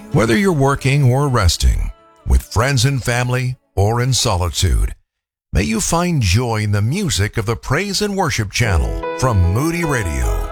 Whether you're working or resting, with friends and family, or in solitude, may you find joy in the music of the Praise and Worship Channel from Moody Radio.